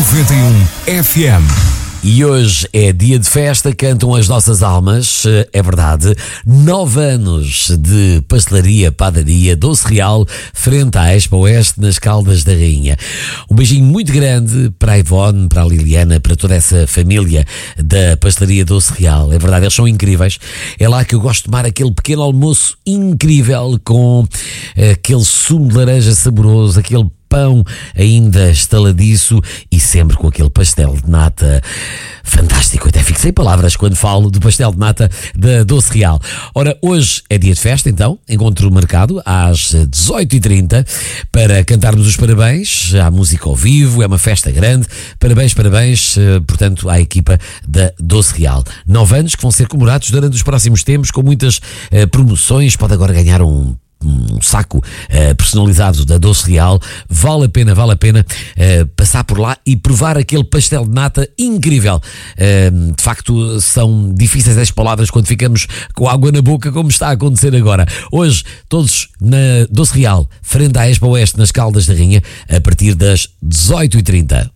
91 FM. E hoje é dia de festa, cantam as nossas almas, é verdade. 9 anos de pastelaria, padaria, Doce Real, frente à Expo Oeste, nas Caldas da Rainha. Um beijinho muito grande para a Ivone, para a Liliana, para toda essa família da pastelaria Doce Real. É verdade, eles são incríveis. É lá que eu gosto de tomar aquele pequeno almoço incrível com aquele sumo de laranja saboroso, aquele pão ainda estaladiço e sempre com aquele pastel de nata fantástico. Até fico sem palavras quando falo do pastel de nata da Doce Real. Ora, hoje é dia de festa, então, encontro marcado às 18h30 para cantarmos os parabéns à música ao vivo, é uma festa grande. Parabéns, portanto, à equipa da Doce Real. 9 anos que vão ser comemorados durante os próximos tempos com muitas promoções. Pode agora ganhar um saco personalizado da Doce Real. Vale a pena passar por lá e provar aquele pastel de nata incrível. De facto, são difíceis as palavras quando ficamos com água na boca, como está a acontecer agora. Hoje, todos na Doce Real, frente à Expo Oeste, nas Caldas da Rainha, a partir das 18h30.